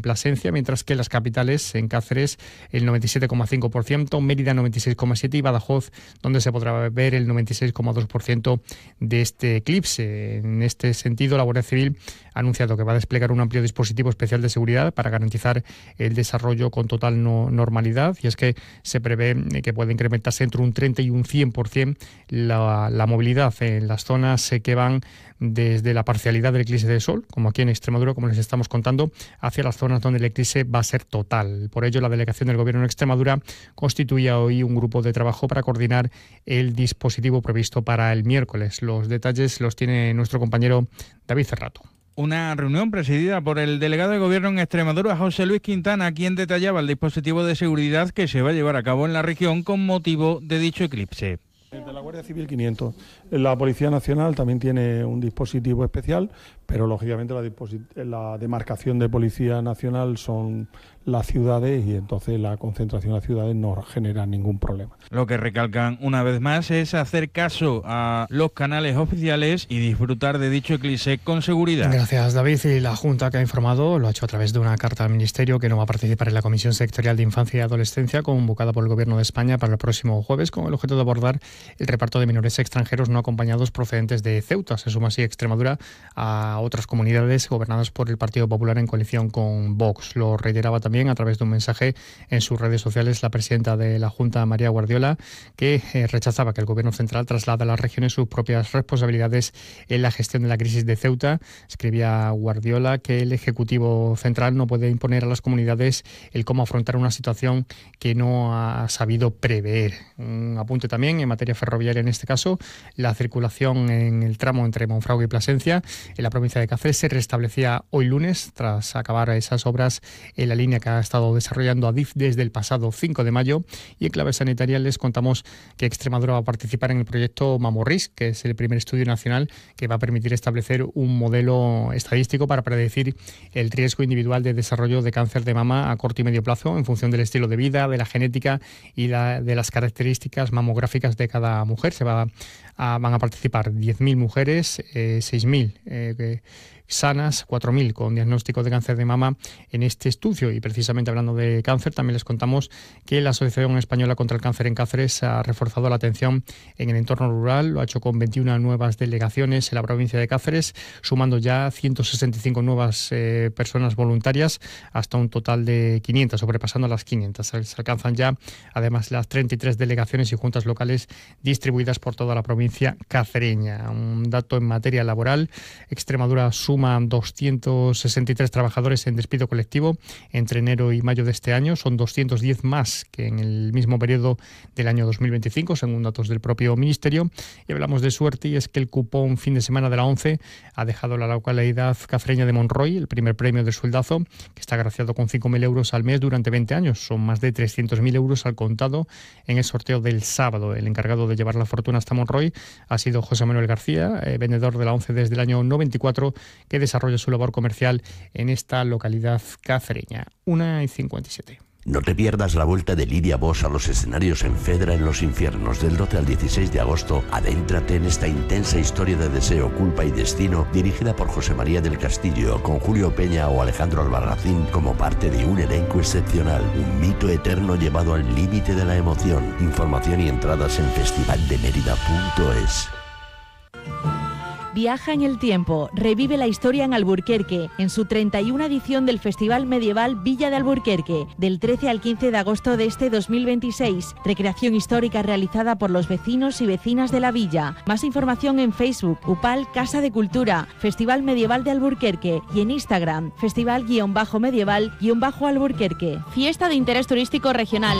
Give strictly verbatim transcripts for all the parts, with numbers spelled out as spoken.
Plasencia, mientras que las capitales, en Cáceres el noventa y siete coma cinco por ciento, Mérida noventa y seis coma siete por ciento y Badajoz, donde se podrá ver el noventa y seis coma dos por ciento de este eclipse. En este sentido, la Guardia Civil ha anunciado que va a desplegar un amplio dispositivo especial de seguridad para garantizar el desarrollo con total no normalidad, y es que se prevé que puede incrementarse entre un treinta y un cien por ciento la, la movilidad en las zonas que van desde la parcialidad del eclipse de sol, como aquí en Extremadura, como les estamos contando, hacia las zonas donde el eclipse va a ser total. Por ello, la delegación del Gobierno en Extremadura constituye hoy un grupo de trabajo para coordinar el dispositivo previsto para el miércoles. Los detalles los tiene nuestro compañero David Cerrato. Una reunión presidida por el delegado de Gobierno en Extremadura, José Luis Quintana, quien detallaba el dispositivo de seguridad que se va a llevar a cabo en la región con motivo de dicho eclipse. De la Guardia Civil quinientos. La Policía Nacional también tiene un dispositivo especial, pero lógicamente la, la demarcación de Policía Nacional son las ciudades y entonces la concentración de las ciudades no genera ningún problema. Lo que recalcan una vez más es hacer caso a los canales oficiales y disfrutar de dicho eclipse con seguridad. Gracias, David. Y la Junta, que ha informado, lo ha hecho a través de una carta al Ministerio, que no va a participar en la Comisión Sectorial de Infancia y Adolescencia convocada por el Gobierno de España para el próximo jueves, con el objeto de abordar el reparto de menores extranjeros no acompañados procedentes de Ceuta. Se suma así Extremadura a otras comunidades gobernadas por el Partido Popular en coalición con Vox. Lo reiteraba también a través de un mensaje en sus redes sociales la presidenta de la Junta, María Guardiola, que eh, rechazaba que el Gobierno central traslade a las regiones sus propias responsabilidades en la gestión de la crisis de Ceuta. Escribía Guardiola que el Ejecutivo central no puede imponer a las comunidades el cómo afrontar una situación que no ha sabido prever. Un apunte también en materia ferroviaria, en este caso, la circulación en el tramo entre Monfragüe y Plasencia, en la provincia de Cáceres, se restablecía hoy lunes tras acabar esas obras en la línea que ha estado desarrollando Adif desde el pasado cinco de mayo. Y en clave sanitaria les contamos que Extremadura va a participar en el proyecto Mamorris, que es el primer estudio nacional que va a permitir establecer un modelo estadístico para predecir el riesgo individual de desarrollo de cáncer de mama a corto y medio plazo en función del estilo de vida, de la genética y la, de las características mamográficas de cada mujer. Se va a, van a participar diez mil mujeres, eh, seis mil eh, sanas, cuatro mil con diagnóstico de cáncer de mama en este estudio. Y precisamente hablando de cáncer, también les contamos que la Asociación Española contra el Cáncer en Cáceres ha reforzado la atención en el entorno rural. Lo ha hecho con veintiuna nuevas delegaciones en la provincia de Cáceres, sumando ya ciento sesenta y cinco nuevas eh, personas voluntarias, hasta un total de quinientas, sobrepasando las quinientas. Se alcanzan ya además las treinta y tres delegaciones y juntas locales distribuidas por toda la provincia cacereña. Un dato en materia laboral: Extremadura suma doscientos sesenta y tres trabajadores en despido colectivo entre enero y mayo de este año. Son doscientos diez más que en el mismo periodo del año dos mil veinticinco, según datos del propio Ministerio. Y hablamos de suerte, y es que el cupón fin de semana de la ONCE ha dejado la localidad cacereña de Monroy el primer premio del sueldazo, que está agraciado con cinco mil euros al mes durante veinte años. Son más de trescientos mil euros al contado en el sorteo del sábado. El encargado de llevar la fortuna hasta Monroy ha sido José Manuel García, eh, vendedor de la ONCE desde el año noventa y cuatro, que desarrolla su labor comercial en esta localidad cacereña. una y cincuenta y siete. No te pierdas la vuelta de Lidia Bosch a los escenarios en Fedra en los Infiernos del doce al dieciséis de agosto. Adéntrate en esta intensa historia de deseo, culpa y destino, dirigida por José María del Castillo, con Julio Peña o Alejandro Albarracín como parte de un elenco excepcional. Un mito eterno llevado al límite de la emoción. Información y entradas en festival de mérida punto es. Viaja en el tiempo, revive la historia en Alburquerque, en su treinta y una edición del Festival Medieval Villa de Alburquerque, del trece al quince de agosto de este dos mil veintiséis. Recreación histórica realizada por los vecinos y vecinas de la villa. Más información en Facebook, UPAL Casa de Cultura, Festival Medieval de Alburquerque, y en Instagram, Festival-Medieval-Alburquerque. Fiesta de interés turístico regional.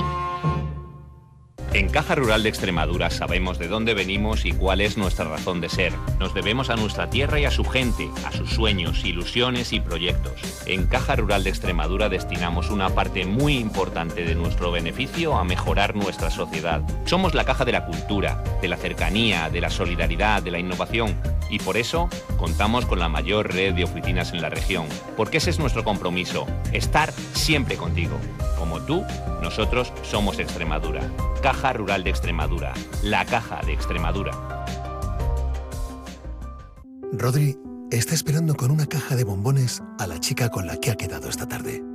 En Caja Rural de Extremadura sabemos de dónde venimos y cuál es nuestra razón de ser. Nos debemos a nuestra tierra y a su gente, a sus sueños, ilusiones y proyectos. En Caja Rural de Extremadura destinamos una parte muy importante de nuestro beneficio a mejorar nuestra sociedad. Somos la caja de la cultura, de la cercanía, de la solidaridad, de la innovación. Y por eso contamos con la mayor red de oficinas en la región. Porque ese es nuestro compromiso, estar siempre contigo. Como tú, nosotros somos Extremadura. Caja Rural de Extremadura, la caja de Extremadura. Rodri está esperando con una caja de bombones a la chica con la que ha quedado esta tarde.